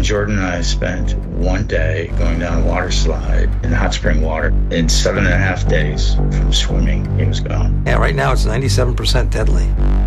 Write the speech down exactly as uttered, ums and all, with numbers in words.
Jordan and I spent one day going down a water slide in hot spring water. In seven and a half days from swimming, he was gone. Yeah, right now it's ninety-seven percent deadly.